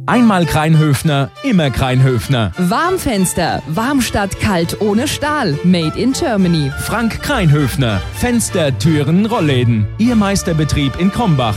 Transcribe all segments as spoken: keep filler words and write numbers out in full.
Einmal Kreinhöfner, immer Kreinhöfner. Warmfenster, warm statt kalt ohne Stahl. Made in Germany. Frank Kreinhöfner. Fenster, Türen, Rollläden. Ihr Meisterbetrieb in Krombach.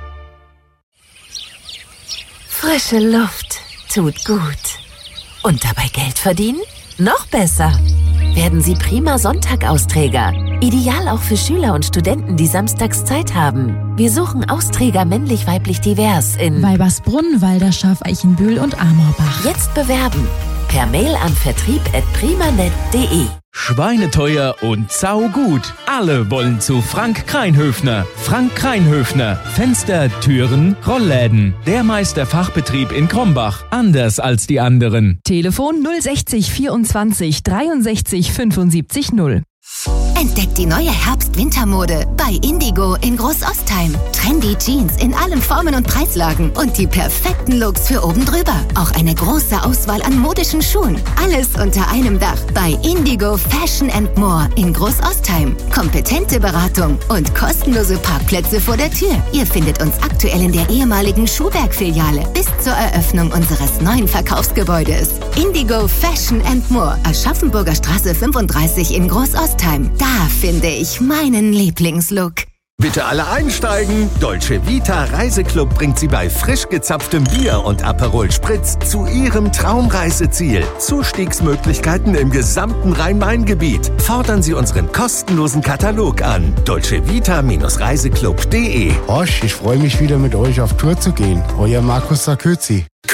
Frische Luft tut gut. Und dabei Geld verdienen? Noch besser. Werden Sie prima Sonntag-Austräger. Ideal auch für Schüler und Studenten, die samstags Zeit haben. Wir suchen Austräger männlich-weiblich divers in Weibersbrunn, Walderschaft, Eichenbühl und Amorbach. Jetzt bewerben. Per Mail an vertrieb at primanet punkt de. Schweineteuer und saugut. Alle wollen zu Frank Kreinhöfner. Frank Kreinhöfner. Fenster, Türen, Rollläden. Der Meisterfachbetrieb in Krombach. Anders als die anderen. Telefon null sechzig vierundzwanzig dreiundsechzig fünfundsiebzig null. Entdeckt die neue Herbst-Wintermode bei Indigo in Großostheim. Trendy Jeans in allen Formen und Preislagen und die perfekten Looks für oben drüber. Auch eine große Auswahl an modischen Schuhen. Alles unter einem Dach bei Indigo Fashion and More in Großostheim. Kompetente Beratung und kostenlose Parkplätze vor der Tür. Ihr findet uns aktuell in der ehemaligen Schuhberg-Filiale bis zur Eröffnung unseres neuen Verkaufsgebäudes. Indigo Fashion and More, Aschaffenburger Straße fünfunddreißig in Großostheim. Da finde ich meinen Lieblingslook. Bitte alle einsteigen. Dolce Vita Reiseclub bringt Sie bei frisch gezapftem Bier und Aperol Spritz zu Ihrem Traumreiseziel. Zustiegsmöglichkeiten im gesamten Rhein-Main-Gebiet. Fordern Sie unseren kostenlosen Katalog an. dolce vita Reiseclub punkt de. Osch, ich freue mich wieder mit euch auf Tour zu gehen. Euer Markus Sarközy.